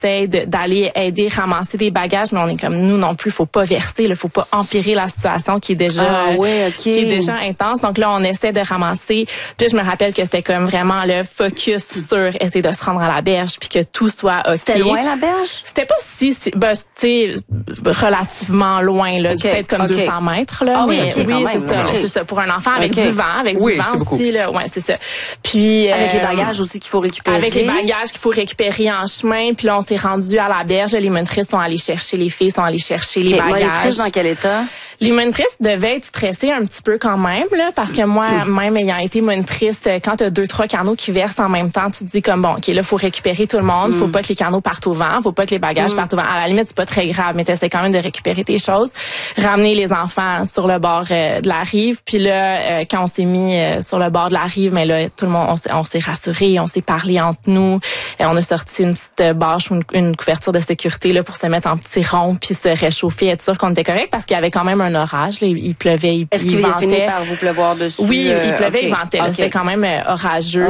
essaie d'aller aider, ramasser des bagages, mais on est comme nous non plus, faut pas verser, là, faut pas empirer la situation qui est déjà qui est déjà intense. Donc là, on essaie de ramasser. Puis je me rappelle que c'était comme vraiment le focus sur essayer de se rendre à la berge, puis que tout soit OK. C'était loin la berge? C'était pas tu sais, relativement loin, là, peut-être comme 200 mètres, là. Mais oui, c'est ça. Pour un enfant avec du vent, aussi, là. Ouais, c'est ça. Puis avec les bagages aussi qu'il faut récupérer. Avec les bagages qu'il faut récupérer en chemin. Puis là, on s'est rendu à la berge. Les monitrices sont allées chercher les filles, sont allées chercher les bagages. Les monitrices dans quel état? Les monitrices devaient être stressées un petit peu quand même, là, parce que moi, même ayant été monitrice, quand t'as 2-3 canots qui versent en même temps, tu te dis comme bon, OK, là, faut récupérer tout le monde, faut pas que les canots partent au vent, faut pas que les bagages partent au vent. À la limite, c'est pas très grave, mais t'essaies quand même de récupérer tes choses, ramener les enfants sur le bord de la rive, puis là, quand on s'est mis sur le bord de la rive, mais là, tout le monde, on s'est rassuré, on s'est parlé entre nous, on a sorti une petite bâche ou une couverture de sécurité là pour se mettre en petits ronds puis se réchauffer, être sûr qu'on était correct parce qu'il y avait quand même un orage, là, il pleuvait, Est-ce qu'il a fini par vous pleuvoir dessus? Oui, il pleuvait, il ventait. C'était quand même orageux.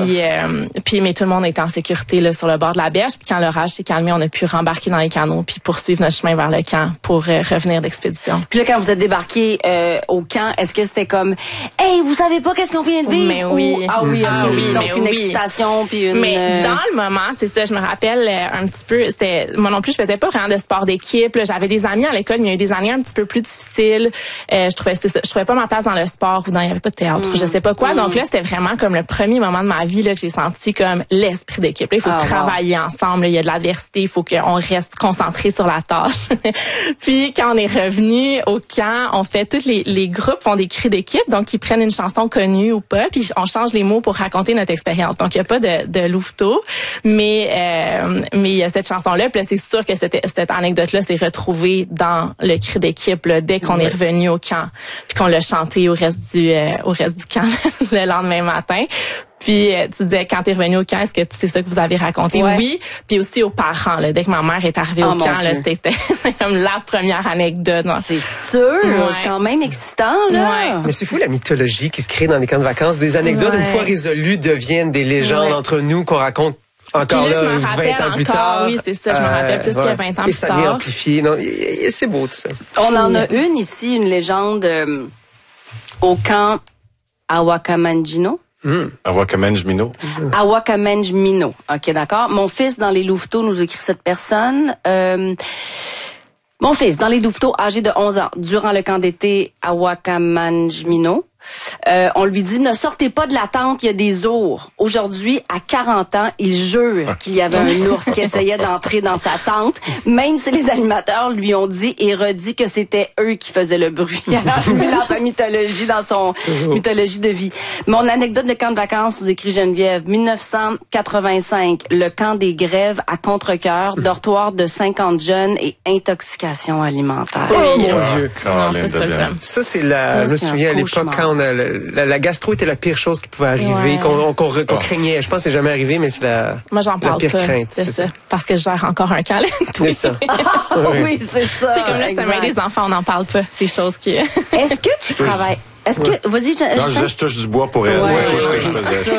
Puis mais tout le monde était en sécurité là sur le bord de la berge. Puis quand l'orage s'est calmé, on a pu rembarquer dans les canots puis poursuivre notre chemin vers le camp pour revenir d'expédition. Puis là, quand vous êtes débarqué au camp, est-ce que c'était comme hey, vous savez pas qu'est-ce qu'on vient de vivre? Mais oui. Donc une excitation puis une. Mais dans le moment, c'est ça. Je me rappelle un petit peu. C'était moi non plus, je faisais pas vraiment de sport d'équipe. Là. J'avais des amis à l'école, mais il y a eu des années un petit peu plus difficiles. Je trouvais pas ma place dans le sport ou il y avait pas de théâtre, je sais pas quoi. Donc là, c'était vraiment comme le premier moment de ma vie là que j'ai senti comme l'esprit d'équipe. Là, il faut travailler ensemble. Là. Il y a de l'adversité. Il faut qu'on reste concentré sur la tâche. Puis quand on est revenu au camp, on fait tous les groupes font des cris d'équipe, donc ils prennent une chanson connue ou pas, puis on change les mots pour raconter notre expérience. Donc il y a pas de louveteau, mais il y a cette chanson-là. Puis là, c'est sûr que cette anecdote-là s'est retrouvée dans le cri d'équipe là, dès qu'on est revenu au camp, puis qu'on l'a chanté au reste du camp le lendemain matin. Puis tu disais quand t'es revenu au camp, est-ce que c'est ça que vous avez raconté? Ouais. Oui. Puis aussi aux parents là, dès que ma mère est arrivée au camp, là, c'était comme la première anecdote. Non? C'est sûr, c'est quand même excitant là. Ouais. Mais c'est fou la mythologie qui se crée dans les camps de vacances. Des anecdotes une fois résolues deviennent des légendes entre nous qu'on raconte. Encore là, 20 ans plus tard. Oui, c'est ça, je me rappelle plus que 20 ans plus tard. Et ça devient amplifié. Non, c'est beau, tout ça. On en a une ici, une légende au camp Awakamanjino. Awakamanjmino. Awakamanjmino. OK, d'accord. Mon fils, dans les louveteaux, nous écrit cette personne. Mon fils, dans les louveteaux, âgé de 11 ans, durant le camp d'été Awakamanjmino, on lui dit ne sortez pas de la tente, il y a des ours. Aujourd'hui, à 40 ans, il jure qu'il y avait un ours qui essayait d'entrer dans sa tente, même si les animateurs lui ont dit et redit que c'était eux qui faisaient le bruit. Alors, lui, dans sa mythologie, dans son mythologie de vie. Mon anecdote de camp de vacances, vous écrit Geneviève, 1985, le camp des grèves à Contrecœur, dortoir de 50 jeunes et intoxication alimentaire. Oh mon Dieu! Non, ça, c'est pas le fun. Ça, c'est je me souviens à l'époque quand la gastro était la pire chose qui pouvait arriver, qu'on craignait. Je pense que c'est jamais arrivé, mais c'est Moi, j'en parle pire pas. crainte. C'est ça. Parce que je gère encore un camp. C'est ça. Oui, c'est ça. C'est comme là, c'est des enfants, on n'en parle pas. Des choses qui... Est-ce que tu travailles... Est-ce que... Vas-y, non, je touche du bois pour elle. C'est tout ce que je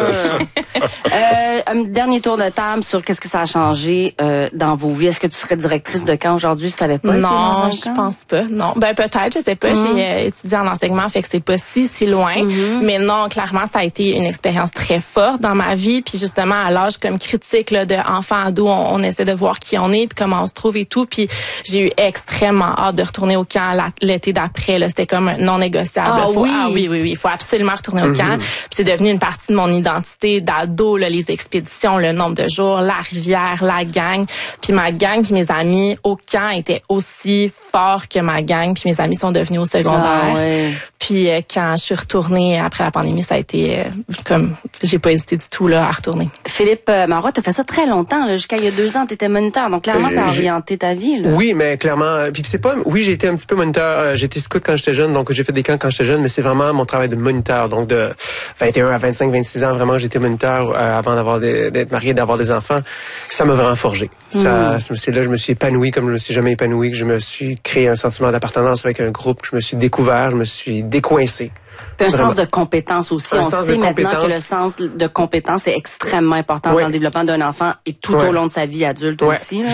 faisais. Un dernier tour de table sur qu'est-ce que ça a changé dans vos vies. Est-ce que tu serais directrice de camp aujourd'hui si tu n'avais pas été dans un camp? Non, je pense pas. Non, ben peut-être, je sais pas. J'ai étudié en enseignement, fait que c'est pas si loin. Mais non, clairement, ça a été une expérience très forte dans ma vie. Puis justement, à l'âge comme critique là, de enfant ado, on essaie de voir qui on est, puis comment on se trouve et tout. Puis j'ai eu extrêmement hâte de retourner au camp l'été d'après. Là, c'était comme non négociable. Oui, il faut absolument retourner au camp. Puis c'est devenu une partie de mon identité d'ado, là, les expéditions, le nombre de jours, la rivière, la gang. Puis ma gang, puis mes amis au camp étaient aussi forts que ma gang. Puis mes amis sont devenus au secondaire. Puis quand je suis retournée après la pandémie, ça a été comme j'ai pas hésité du tout là à retourner. Philippe Marois, t'as fait ça très longtemps, là, jusqu'à il y a 2 ans, t'étais moniteur. Donc clairement, ça a orienté ta vie. Là. Oui, mais clairement. Puis c'est pas. Oui, j'ai été un petit peu moniteur. J'étais scout quand j'étais jeune, donc j'ai fait des camps quand j'étais jeune, mais c'est vraiment mon travail de moniteur. Donc de 21 à 25, 26 ans, vraiment, j'étais moniteur avant d'être marié, d'avoir des enfants. Ça m'a vraiment forgé. Ça, c'est là que je me suis épanoui comme je me suis jamais épanoui, que je me suis créé un sentiment d'appartenance avec un groupe, que je me suis découvert, je me suis décoincé. Puis un sens de compétence aussi. On sait maintenant que le sens de compétence est extrêmement important dans le développement d'un enfant et tout au long de sa vie adulte aussi. Là.